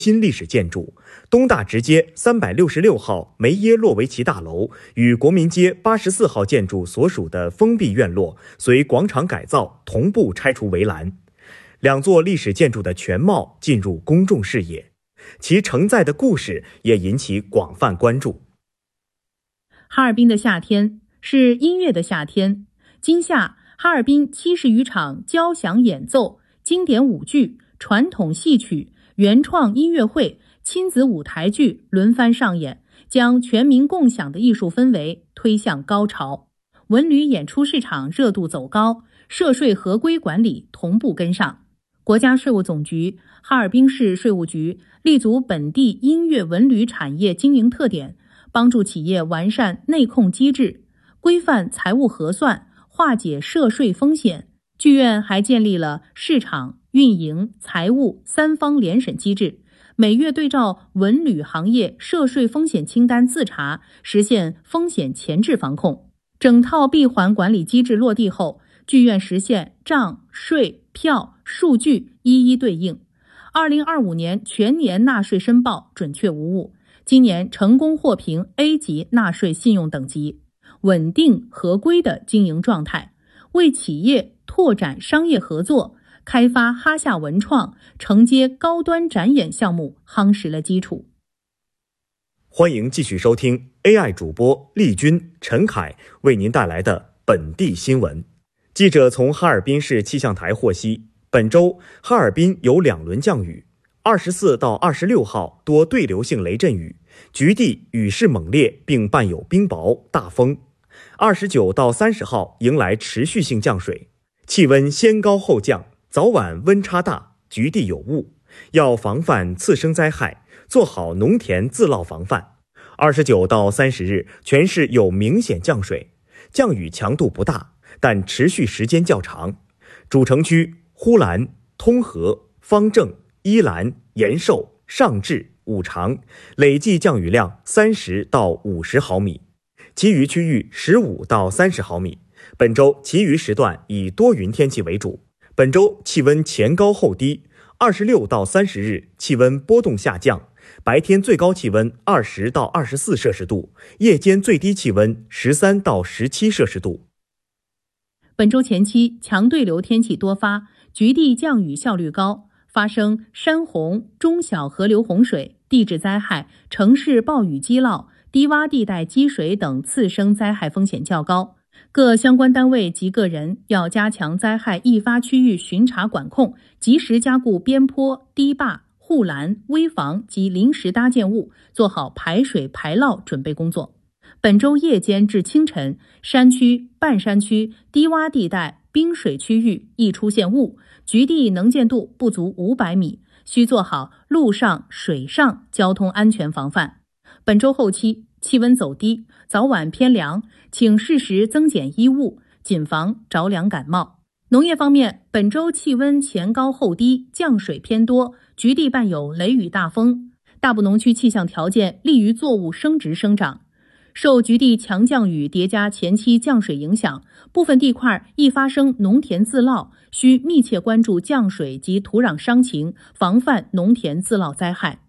新历史建筑东大直街366号梅耶洛维奇大楼与国民街84号建筑所属的封闭院落随广场改造同步拆除围栏，两座历史建筑的全貌进入公众视野，其承载的故事也引起广泛关注。 哈尔滨的夏天是音乐的夏天，今夏哈尔滨70余场交响演奏、经典舞剧、传统戏曲、原创音乐会、亲子舞台剧轮番上演，将全民共享的艺术氛围推向高潮。文旅演出市场热度走高，涉税合规管理同步跟上。国家税务总局、哈尔滨市税务局立足本地音乐文旅产业经营特点，帮助企业完善内控机制，规范财务核算，化解涉税风险。剧院还建立了市场、运营、财务3方联审机制，每月对照文旅行业涉税风险清单自查，实现风险前置防控。整套闭环管理机制落地后，剧院实现账、税、票、数据一一对应。2025年全年纳税申报准确无误，今年成功获评 A 级纳税信用等级，稳定合规的经营状态，为企业拓展商业合作、开发哈夏文创、承接高端展演项目夯实了基础。 欢迎继续收听 AI 主播丽君、陈凯为您带来的本地新闻。记者从哈尔滨市气象台获悉，本周哈尔滨有2轮降雨，24到26号多对流性雷阵雨，局地雨势猛烈并伴有冰雹、大风。29到30号迎来持续性降水，气温先高后降，早晚温差大，局地有雾，要防范次生灾害，做好农田自涝防范。29到30日全市有明显降水，降雨强度不大，但持续时间较长。主城区呼兰、通河、方正、依兰、延寿、上治、五常累计降雨量30到50毫米，其余区域15到30毫米。本周其余时段以多云天气为主。本周气温前高后低，26到30日气温波动下降，白天最高气温20到24摄氏度，夜间最低气温13到17摄氏度。 本周前期强对流天气多发，局地降雨效率高，发生山洪、中小河流洪水、地质灾害、城市暴雨积涝、低洼地带积水等次生灾害风险较高。各相关单位及个人要加强灾害易发区域巡查管控，及时加固边坡、堤坝、护栏、危房及临时搭建物，做好排水排涝准备工作。本周夜间至清晨，山区、半山区、低洼地带、冰水区域易出现雾，局地能见度不足500米，需做好陆上、水上交通安全防范。本周后期气温走低，早晚偏凉，请适时增减衣物，谨防着凉感冒。农业方面，本周气温前高后低，降水偏多，局地伴有雷雨大风，大部农区气象条件利于作物生殖生长。受局地强降雨叠加前期降水影响，部分地块易发生农田自涝，需密切关注降水及土壤伤情，防范农田自涝灾害。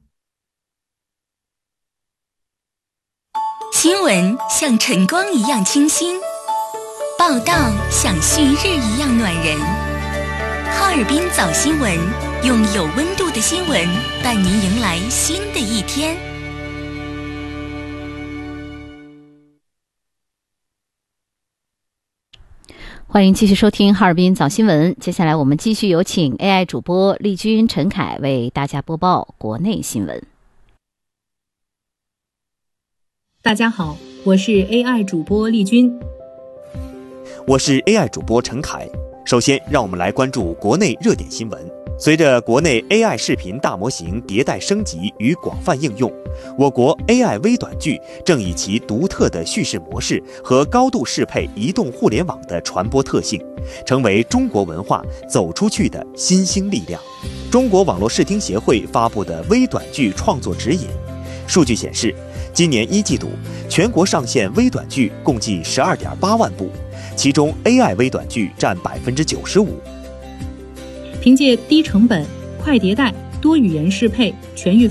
新闻像晨光一样清新，报道像旭日一样暖人。哈尔滨早新闻，用有温度的新闻伴您迎来新的一天。 欢迎继续收听哈尔滨早新闻，接下来我们继续有请 AI 主播丽君、陈凯为大家播报国内新闻。 大家好，我是 AI 主播丽君。 我是 AI 主播陈凯。首先让我们来关注国内热点新闻。随着国内 AI 视频大模型迭代升级与广泛应用，我国 AI 微短剧正以其独特的叙事模式和高度适配移动互联网的传播特性，成为中国文化走出去的新兴力量。中国网络视听协会发布的微短剧创作指引，数据显示，今年1季度全国上线微短剧共计12.8万部，其中 AI 微短剧占95%。 凭借低成本、快迭代、 多语言适配，全域